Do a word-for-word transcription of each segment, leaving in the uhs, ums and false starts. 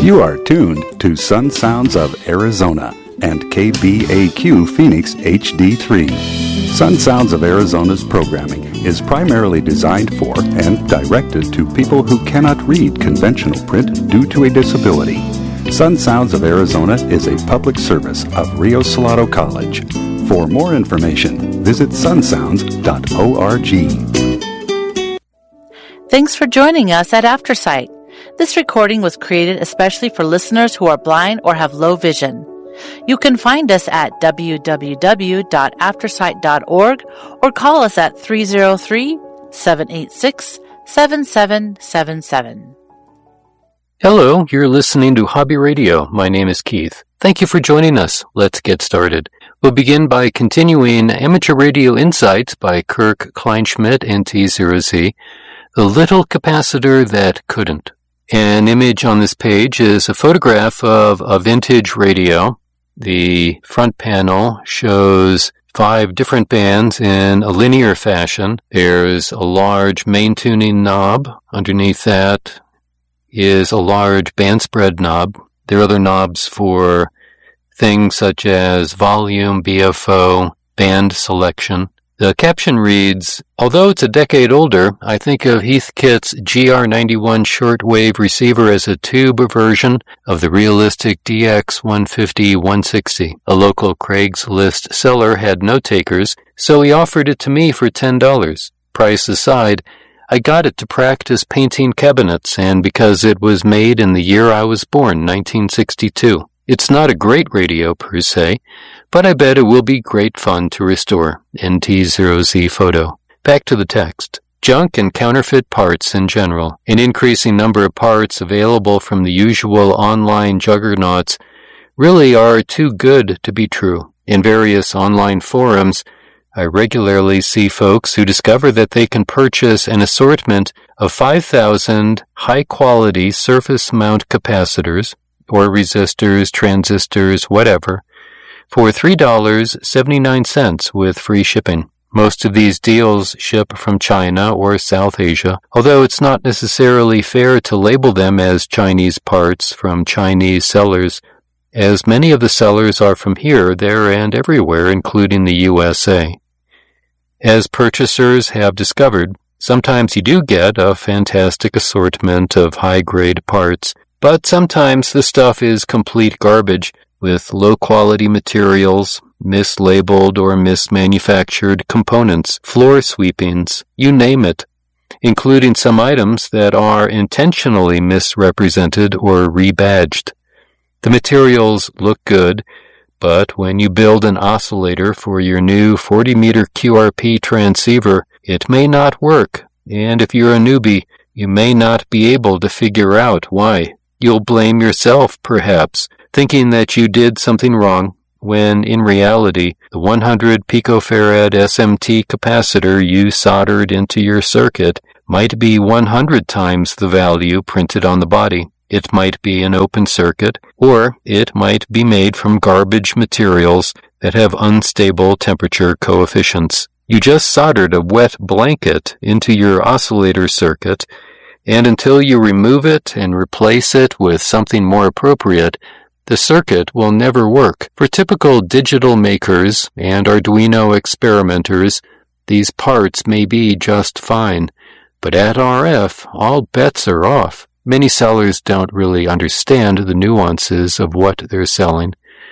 You are tuned to Sun Sounds of Arizona and K B A Q Phoenix H D three. Sun Sounds of Arizona's programming is primarily designed for and directed to people who cannot read conventional print due to a disability. Sun Sounds of Arizona is a public service of Rio Salado College. For more information, visit sun sounds dot org. Thanks for joining us at Aftersight. This recording was created especially for listeners who are blind or have low vision. You can find us at w w w dot aftersight dot org or call us at three oh three, seven eight six, seven seven seven seven. Hello, you're listening to Hobby Radio. My name is Keith. Thank you for joining us. Let's get started. We'll begin by continuing Amateur Radio Insights by Kirk Kleinschmidt and T zero Z, The Little Capacitor That Couldn't. An image on this page is a photograph of a vintage radio. The front panel shows five different bands in a linear fashion. There's a large main tuning knob. Underneath that is a large band spread knob. There are other knobs for things such as volume, B F O, band selection. The caption reads, although it's a decade older, I think of Heathkit's G R ninety-one shortwave receiver as a tube version of the realistic D X one fifty one sixty. A local Craigslist seller had no takers, so he offered it to me for ten dollars. Price aside, I got it to practice painting cabinets, and because it was made in the year I was born, nineteen sixty-two. It's not a great radio per se, but I bet it will be great fun to restore. N T zero Z photo. Back to the text. Junk and counterfeit parts in general. An increasing number of parts available from the usual online juggernauts really are too good to be true. In various online forums, I regularly see folks who discover that they can purchase an assortment of five thousand high-quality surface mount capacitors, or resistors, transistors, whatever, for three dollars and seventy-nine cents with free shipping. Most of these deals ship from China or South Asia, although it's not necessarily fair to label them as Chinese parts from Chinese sellers, as many of the sellers are from here, there, and everywhere, including the U S A. As purchasers have discovered, sometimes you do get a fantastic assortment of high-grade parts, but sometimes the stuff is complete garbage with low-quality materials, mislabeled or mismanufactured components, floor sweepings, you name it, including some items that are intentionally misrepresented or rebadged. The materials look good, but when you build an oscillator for your new forty meter Q R P transceiver, it may not work, and if you're a newbie, you may not be able to figure out why. You'll blame yourself, perhaps, thinking that you did something wrong, when in reality, the one hundred picofarad S M T capacitor you soldered into your circuit might be one hundred times the value printed on the body. It might be an open circuit, or it might be made from garbage materials that have unstable temperature coefficients. You just soldered a wet blanket into your oscillator circuit, and until you remove it and replace it with something more appropriate, the circuit will never work. For typical digital makers and Arduino experimenters, these parts may be just fine, but at R F, all bets are off. Many sellers don't really understand the nuances of what they're selling,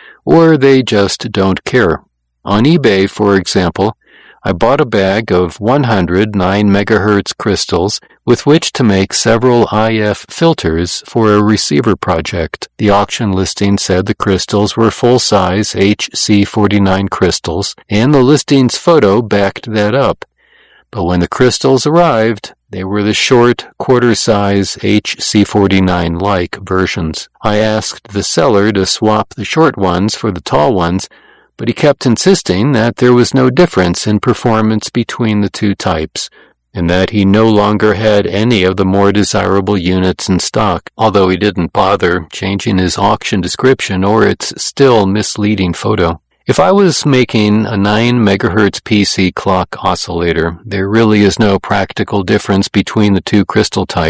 or they just don't care. On eBay, for example, I bought a bag of one hundred nine megahertz crystals with which to make several I F filters for a receiver project. The auction listing said the crystals were full-size H C forty-nine crystals, and the listing's photo backed that up. But when the crystals arrived, they were the short, quarter-size H C forty-nine-like versions. I asked the seller to swap the short ones for the tall ones, but he kept insisting that there was no difference in performance between the two types, and that he no longer had any of the more desirable units in stock, although he didn't bother changing his auction description or its still misleading photo. If I was making a nine megahertz P C clock oscillator, there really is no practical difference between the two crystal types.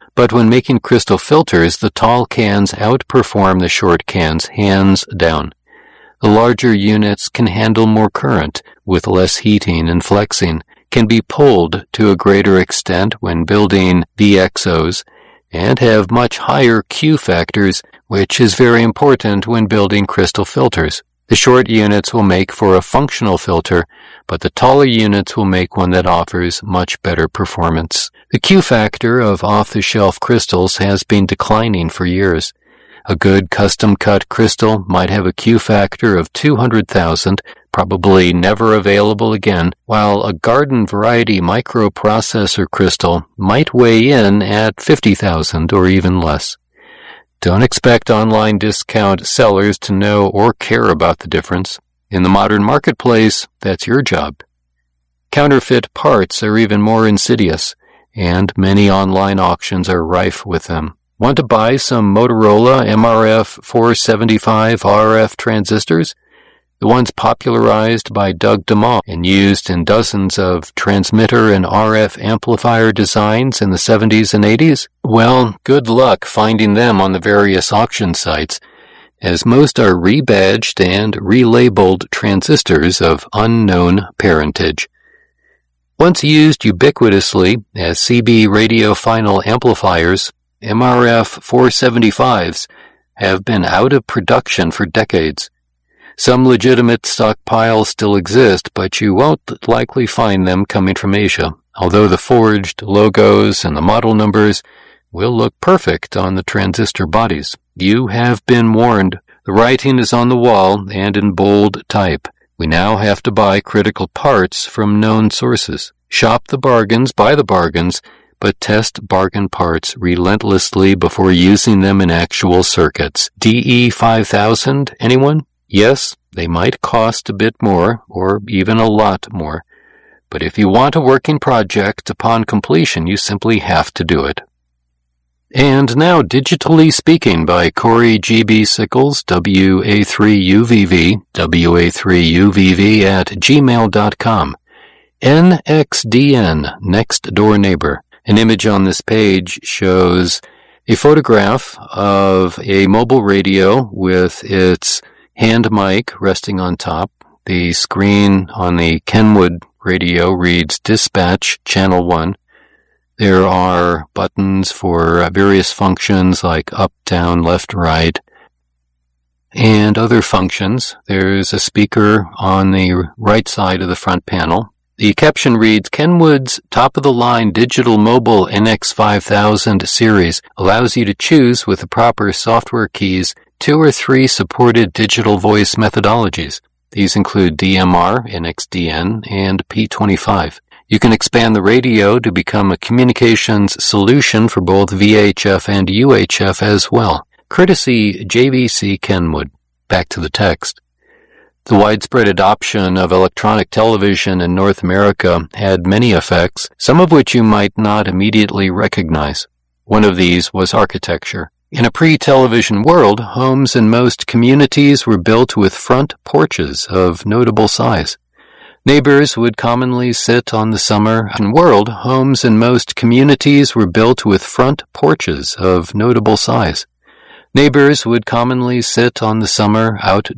But when making crystal filters, the tall cans outperform the short cans hands down. The larger units can handle more current, with less heating and flexing, can be pulled to a greater extent when building V X Os, and have much higher Q factors, which is very important when building crystal filters. The short units will make for a functional filter, but the taller units will make one that offers much better performance. The Q factor of off-the-shelf crystals has been declining for years. A good custom-cut crystal might have a Q factor of two hundred thousand, probably never available again, while a garden variety microprocessor crystal might weigh in at fifty thousand or even less. Don't expect online discount sellers to know or care about the difference. In the modern marketplace, that's your job. Counterfeit parts are even more insidious, and many online auctions are rife with them. Want to buy some Motorola M R F four seventy-five R F transistors? The ones popularized by Doug DeMott and used in dozens of transmitter and R F amplifier designs in the seventies and eighties? Well, good luck finding them on the various auction sites, as most are rebadged and relabeled transistors of unknown parentage. Once used ubiquitously as C B radio final amplifiers, M R F four seventy-fives have been out of production for decades. Some legitimate stockpiles still exist, but you won't likely find them coming from Asia, although the forged logos and the model numbers will look perfect on the transistor bodies. You have been warned. The writing is on the wall and in bold type. We now have to buy critical parts from known sources. Shop the bargains, buy the bargains, but test bargain parts relentlessly before using them in actual circuits. D E five thousand, anyone? Yes, they might cost a bit more, or even a lot more, but if you want a working project upon completion, you simply have to do it. And now, Digitally Speaking by Corey G B. Sickles, W A three U V V, W A three U V V at gmail dot com. N X D N, Next Door Neighbor. An image on this page shows a photograph of a mobile radio with its hand mic resting on top. The screen on the Kenwood radio reads Dispatch Channel one. There are buttons for various functions like up, down, left, right, and other functions. There's a speaker on the right side of the front panel. The caption reads, Kenwood's top-of-the-line digital mobile N X five thousand series allows you to choose with the proper software keys two or three supported digital voice methodologies. These include D M R, N X D N, and P twenty-five. You can expand the radio to become a communications solution for both V H F and U H F as well. Courtesy J V C Kenwood. Back to the text. The widespread adoption of electronic television in North America had many effects, some of which you might not immediately recognize. One of these was architecture. In a pre-television world, homes in most communities were built with front porches of notable size. Neighbors would commonly sit on the summer world. Homes in most communities were built with front porches of notable size. Neighbors would commonly sit on the summer out